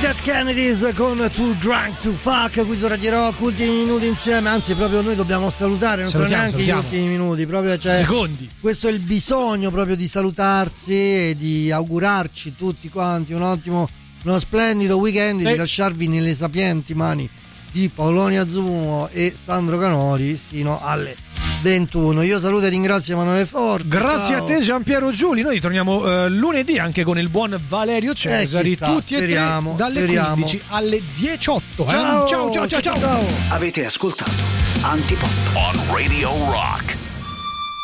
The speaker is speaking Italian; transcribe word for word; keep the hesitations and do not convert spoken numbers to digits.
Dead Kennedys con Too Drunk to Fuck qui su Radio Rock, ultimi minuti insieme, anzi proprio noi dobbiamo salutare, non sono neanche salutiamo. Gli ultimi minuti, proprio cioè, secondi. Questo è il bisogno proprio di salutarsi e di augurarci tutti quanti un ottimo, uno splendido weekend, e di lasciarvi nelle sapienti mani di Paolonia Zumo e Sandro Canori sino alle ventuno. Io saluto e ringrazio Emanuele Forte. Grazie ciao. a te Giampiero Giuli. Noi torniamo eh, lunedì anche con il buon Valerio Cesari, eh, sta, tutti speriamo, e tre dalle speriamo. quindici alle diciotto. Ciao, eh? ciao ciao ciao ciao. Avete ascoltato Antipop on Radio Rock.